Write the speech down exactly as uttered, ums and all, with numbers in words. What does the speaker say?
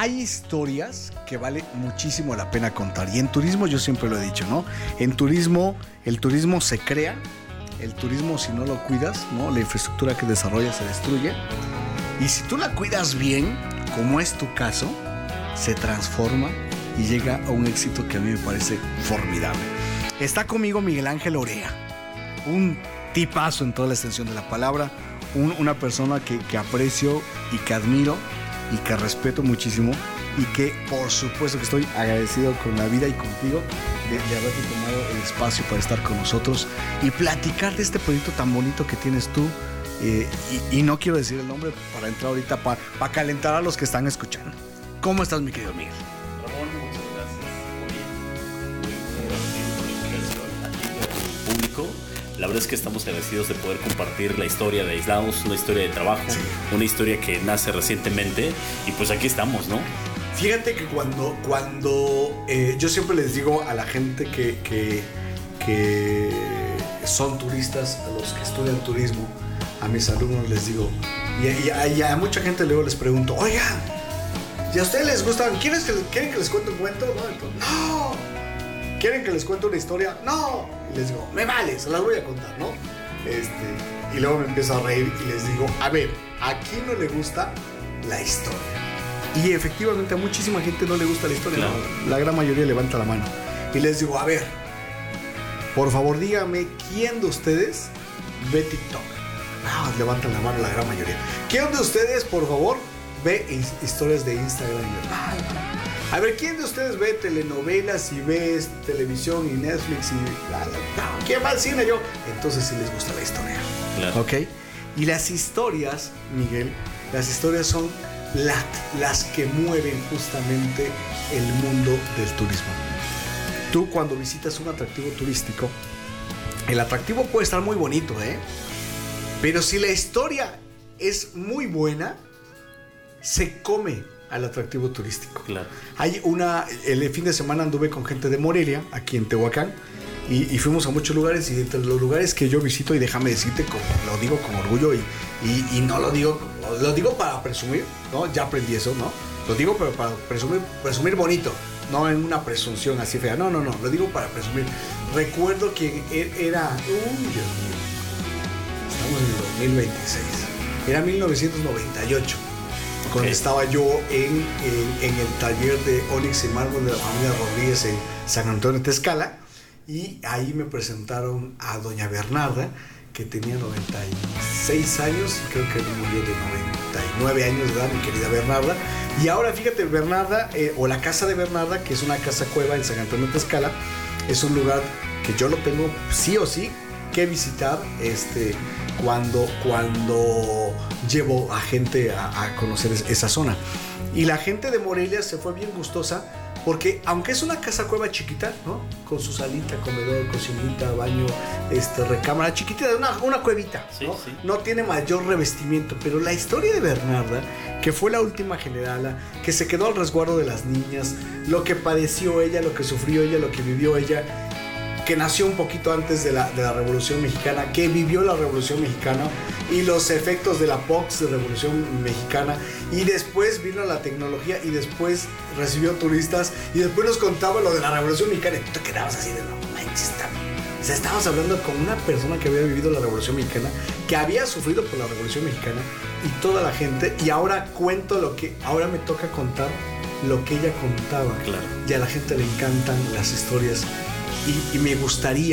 hay historias que vale muchísimo la pena contar. Y en turismo yo siempre lo he dicho, ¿no? En turismo, el turismo se crea. El turismo, si no lo cuidas, ¿no? La infraestructura que desarrollas se destruye. Y si tú la cuidas bien, como es tu caso, se transforma y llega a un éxito que a mí me parece formidable. Está conmigo Miguel Ángel Orea, un tipazo en toda la extensión de la palabra, un, una persona que, que aprecio y que admiro y que respeto muchísimo y que por supuesto que estoy agradecido con la vida y contigo de, de haberte tomado el espacio para estar con nosotros y platicar de este proyecto tan bonito que tienes tú. Eh, y, y no quiero decir el nombre para entrar ahorita, para pa calentar a los que están escuchando. ¿Cómo estás, mi querido Miguel? Ramón, muchas gracias. Muy, muy, muy agradecido por la invitación a ti, al público. La verdad es que estamos agradecidos de poder compartir la historia de Aislados, una historia de trabajo, sí. Una historia que nace recientemente y pues aquí estamos, ¿no? Fíjate que cuando, cuando eh, yo siempre les digo a la gente que, que, que son turistas, a los que estudian turismo, a mis alumnos les digo, y, y, a, y a mucha gente luego les pregunto, oigan, ¿y a ustedes les gustan? ¿Quieren que, ¿quieren que les cuente un cuento? No, entonces, no. ¿Quieren que les cuente una historia? No. Y les digo, me vale, se las voy a contar, ¿no? Este, y luego me empiezo a reír y les digo, a ver, ¿a quién no le gusta la historia? Y efectivamente a muchísima gente no le gusta la historia, claro. ¿No? La gran mayoría levanta la mano. Y les digo, a ver, por favor dígame, ¿quién de ustedes ve TikTok? No, levantan la mano la gran mayoría. ¿Quién de ustedes, por favor, ve historias de Instagram? A ver, ¿quién de ustedes ve telenovelas y ve televisión y Netflix y bla, bla, bla? ¿Quién va al cine? Yo. Entonces sí les gusta la historia. Claro. ¿Ok? Y las historias, Miguel, las historias son la, las que mueven justamente el mundo del turismo. Tú cuando visitas un atractivo turístico, el atractivo puede estar muy bonito, ¿eh? Pero si la historia es muy buena, se come al atractivo turístico. Claro. Hay una, el fin de semana anduve con gente de Morelia, aquí en Tehuacán, y, y fuimos a muchos lugares, y entre los lugares que yo visito, y déjame decirte, como, lo digo con orgullo, y, y, y no lo digo, lo digo para presumir, ¿no? Ya aprendí eso, ¿no? Lo digo pero para presumir, presumir bonito, no en una presunción así fea, no, no, no, lo digo para presumir. Recuerdo que era, uy, Dios mío, estamos en el dos mil veintiséis, era mil novecientos noventa y ocho. Okay. Cuando estaba yo en, en, en el taller de Ónix y Mármol de la familia Rodríguez en San Antonio de Tezcala, y ahí me presentaron a doña Bernarda, que tenía noventa y seis años y creo que murió de noventa y nueve años de edad, mi querida Bernarda. Y ahora fíjate, Bernarda, eh, o la casa de Bernarda, que es una casa cueva en San Antonio de Tezcala, es un lugar que yo lo tengo sí o sí que visitar este, cuando, cuando llevo a gente a, a conocer esa zona. Y la gente de Morelia se fue bien gustosa porque aunque es una casa cueva chiquita, ¿no? Con su salita, comedor, cocinita, baño, este, recámara chiquitita, una, una cuevita, sí, ¿no? Sí. No tiene mayor revestimiento, pero la historia de Bernarda, que fue la última generala, que se quedó al resguardo de las niñas, lo que padeció ella, lo que sufrió ella, lo que vivió ella, que nació un poquito antes de la, de la Revolución Mexicana, que vivió la Revolución Mexicana y los efectos de la P O X de Revolución Mexicana, y después vino la tecnología y después recibió turistas y después nos contaba lo de la Revolución Mexicana y tú te quedabas así de no manches, o sea, estábamos hablando con una persona que había vivido la Revolución Mexicana, que había sufrido por la Revolución Mexicana, y toda la gente, y ahora cuento lo que, ahora me toca contar lo que ella contaba. Claro. Y a la gente le encantan las historias. Y, y me gustaría